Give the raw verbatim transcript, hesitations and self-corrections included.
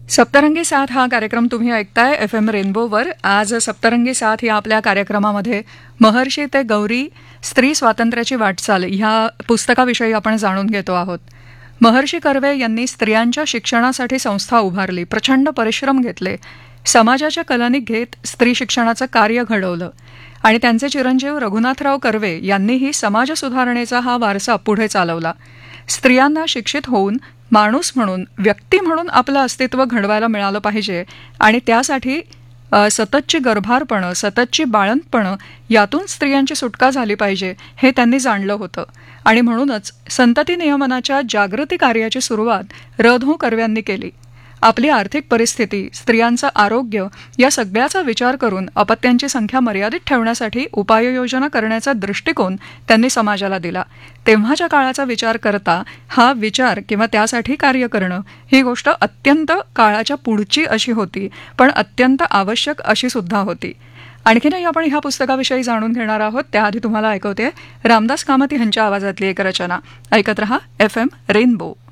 सप्तरंगी साथ हा कार्यक्रम तुम्ही ऐकताय एफ एम रेनबोवर. आज सप्तरंगी साथ या आपल्या कार्यक्रमामध्ये महर्षी ते गौरी स्त्री स्वातंत्र्याची वाटचाल ह्या पुस्तकाविषयी आपण जाणून घेतो आहोत. महर्षी कर्वे यांनी स्त्रियांच्या शिक्षणासाठी संस्था उभारली, प्रचंड परिश्रम घेतले, समाजाच्या कलानी घेत स्त्री शिक्षणाचं कार्य घडवलं आणि त्यांचे चिरंजीव रघुनाथराव कर्वे यांनीही समाज सुधारणेचा हा वारसा पुढे चालवला. स्त्रियांना शिक्षित होऊन माणूस म्हणून, व्यक्ती म्हणून आपलं अस्तित्व घडवायला मिळालं पाहिजे आणि त्यासाठी सततची गर्भारपणं, सततची बाळंतपणं यातून स्त्रियांची सुटका झाली पाहिजे हे त्यांनी जाणलं होतं आणि म्हणूनच संतती नियमनाच्या जागृती कार्याची सुरुवात र धो कर्व्यांनी केली. आपली आर्थिक परिस्थिती, स्त्रियांचं आरोग्य या सगळ्याचा विचार करून अपत्यांची संख्या मर्यादित ठेवण्यासाठी उपाययोजना करण्याचा दृष्टिकोन त्यांनी समाजाला दिला. तेव्हाच्या काळाचा विचार करता हा विचार किंवा त्यासाठी कार्य करणं ही गोष्ट अत्यंत काळाच्या पुढची अशी होती, पण अत्यंत आवश्यक अशी सुद्धा होती. आणखीनही आपण ह्या पुस्तकाविषयी जाणून घेणार आहोत. त्याआधी तुम्हाला ऐकवते रामदास कामत यांच्या आवाजातली एक रचना. ऐकत रहा एफ एम रेनबो.